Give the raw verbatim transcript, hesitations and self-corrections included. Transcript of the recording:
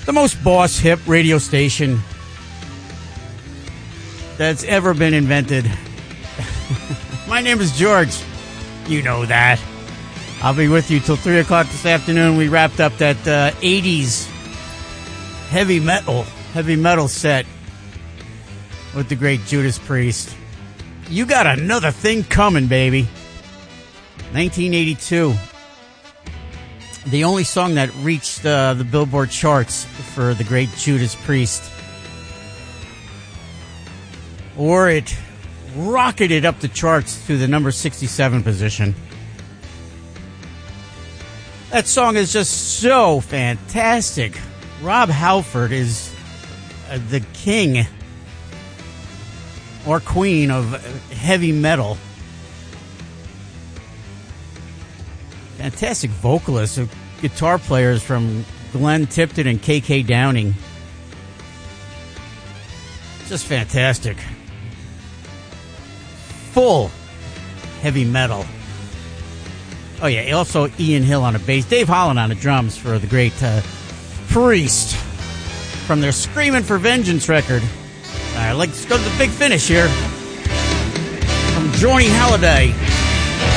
The most boss hip radio station that's ever been invented. My name is George. You know that. I'll be with you till three o'clock this afternoon. We wrapped up that uh, eighties heavy metal, heavy metal set with the great Judas Priest. You got another thing coming, baby. nineteen eighty-two. The only song that reached uh, the Billboard charts for the great Judas Priest. Or it rocketed up the charts to the number sixty-seven position. That song is just so fantastic. Rob Halford is uh, the king or queen of heavy metal. Fantastic vocalists, uh, guitar players from Glenn Tipton and K K Downing. Just fantastic. Full heavy metal. Oh yeah, also Ian Hill on the bass. Dave Holland on the drums for the great uh, Priest from their Screaming for Vengeance record. All right, let's go to the big finish here from Johnny Halliday.